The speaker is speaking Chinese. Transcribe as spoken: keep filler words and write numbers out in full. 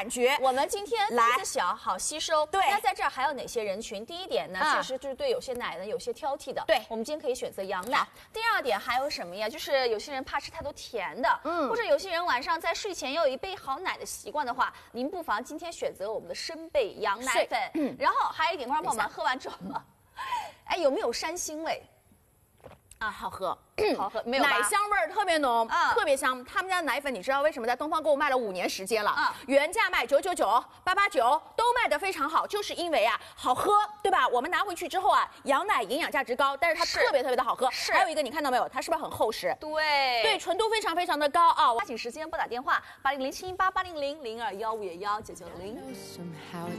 感觉。 我们今天来肚子小，好吸收。 对， 那在这儿还有哪些人群？第一点呢， 嗯、 确实就是对有些奶呢有些挑剔的。 对， 我们今天可以选择羊奶。第二点还有什么呀？就是有些人怕吃太多甜的， 嗯， 或者有些人晚上在睡前要有一杯好奶的习惯的话，您不妨今天选择我们的生贝羊奶粉。嗯，然后还有一点，观众朋友们喝完之后嘛，哎，有没有山腥味？ 啊，好喝， 好喝，没有奶香味儿特别浓， 啊， 特别香。他们家的奶粉，你知道为什么在东方购物卖了五年时间了？ 啊， 原价卖九九九、八八九都卖得非常好，就是因为啊好喝，对吧？我们拿回去之后啊，羊奶营养价值高，但是它特别特别的好喝。 是， 还有一个你看到没有？它是不是很厚实？ 对， 对，纯度非常非常的高啊！ 抓紧时间拨打电话八零零七八八零零零二幺五幺九九零。